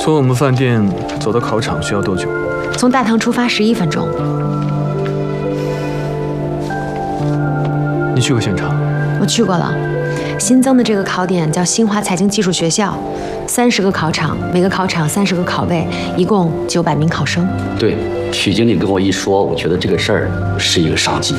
从我们饭店走到考场需要多久？ 从大堂出发11分钟。 你去过现场？ 我去过了。新增的这个考点叫新华财经技术学校，30个考场，每个考场30个考位，一共900名考生。 对，许经理跟我一说，我觉得这个事儿是一个商机。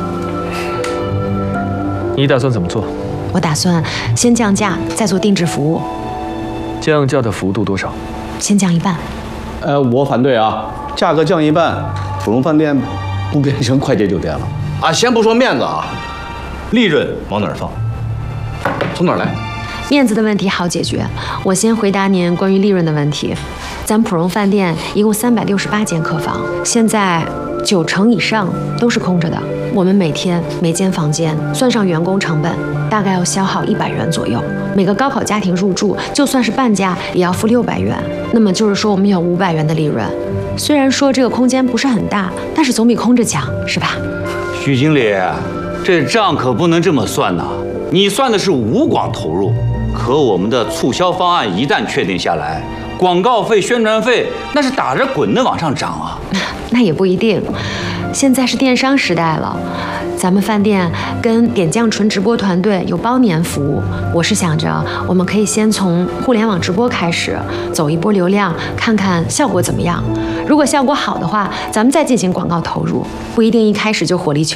你打算怎么做？ 我打算先降价，再做定制服务。 降价的幅度多少？ 先降一半。 我反对啊，价格降一半，芙蓉饭店不变成快捷酒店了。啊，先不说面子啊，利润往哪儿放？从哪儿来？ 面子的问题好解决，我先回答您关于利润的问题。咱普荣饭店一共368间客房，现在90%以上都是空着的。我们每天每间房间算上员工成本，大概要消耗100元左右。每个高考家庭入住，就算是半价也要付600元。那么就是说我们有500元的利润。虽然说这个空间不是很大，但是总比空着强，是吧？ 许经理，这账可不能这么算呐！你算的是无广投入，可我们的促销方案一旦确定下来，广告费、宣传费那是打着滚的往上涨啊！ 那也不一定，现在是电商时代了，咱们饭店跟点酱纯直播团队有包年服务。我是想着，我们可以先从互联网直播开始，走一波流量，看看效果怎么样。如果效果好的话，咱们再进行广告投入，不一定一开始就火力全